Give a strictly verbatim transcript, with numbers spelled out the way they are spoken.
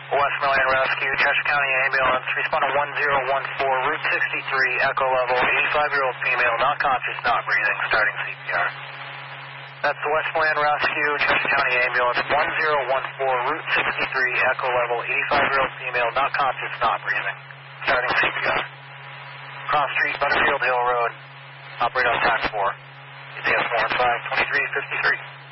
Westmoreland Rescue, Cheshire County Ambulance, respond to one zero one four, Route sixty-three, echo level, eighty-five-year-old female, not conscious, not breathing, starting C P R. That's the Westmoreland Rescue, Cheshire County Ambulance, one zero one four, Route sixty-three, echo level, eighty-five-year-old female, not conscious, not breathing, starting C P R. Cross Street, Butterfield Hill Road, operate on tax four. E T S one five, twenty-three fifty-three.